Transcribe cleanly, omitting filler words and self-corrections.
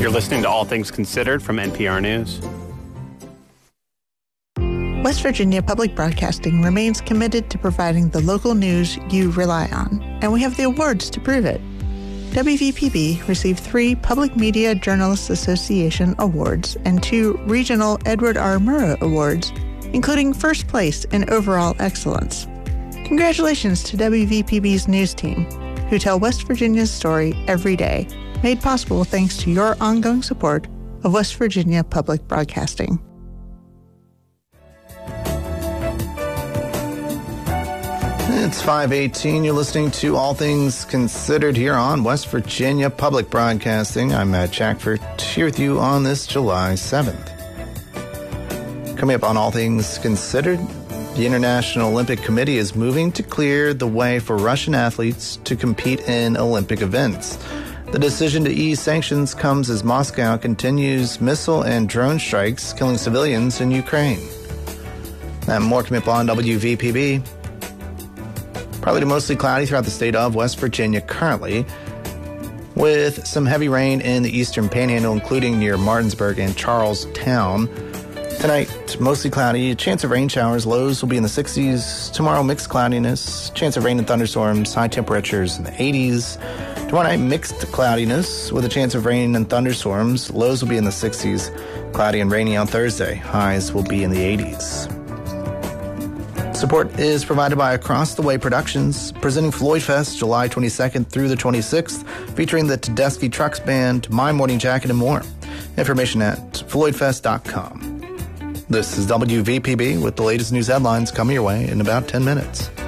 You're listening to All Things Considered from NPR News. West Virginia Public Broadcasting remains committed to providing the local news you rely on, and we have the awards to prove it. WVPB received 3 Public Media Journalists Association awards and 2 Regional Edward R. Murrow awards, including first place in overall excellence. Congratulations to WVPB's news team, who tell West Virginia's story every day, made possible thanks to your ongoing support of West Virginia Public Broadcasting. It's 5:18. You're listening to All Things Considered here on West Virginia Public Broadcasting. I'm Matt Shackford, here with you on this July 7th. Coming up on All Things Considered, the International Olympic Committee is moving to clear the way for Russian athletes to compete in Olympic events. The decision to ease sanctions comes as Moscow continues missile and drone strikes, killing civilians in Ukraine. And more coming up on WVPB. Partly to mostly cloudy throughout the state of West Virginia currently, with some heavy rain in the eastern panhandle, including near Martinsburg and Charlestown. Tonight, mostly cloudy, a chance of rain showers, lows will be in the 60s. Tomorrow, mixed cloudiness, chance of rain and thunderstorms, high temperatures in the 80s. Tomorrow night, mixed cloudiness with a chance of rain and thunderstorms, lows will be in the 60s. Cloudy and rainy on Thursday, highs will be in the 80s. Support is provided by Across the Way Productions, presenting Floyd Fest July 22nd through the 26th, featuring the Tedeschi Trucks Band, My Morning Jacket, and more. Information at floydfest.com. This is WVPB with the latest news headlines coming your way in about 10 minutes.